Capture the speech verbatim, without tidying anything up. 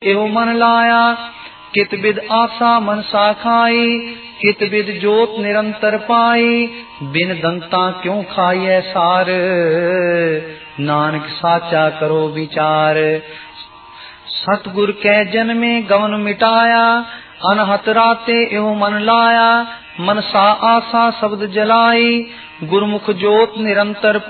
एवं मन लाया, कित विद आशा मन साखाई, कित विद जोत निरंतर पाई, बिन दंता क्यों खाइए सार, नानक साचा करो विचार। सतगुर कै जन में गवन मिटाया, अनहत राते एवं मन लाया, मनसा आशा शब्द जलाई, गुरमुख जोत निरंतर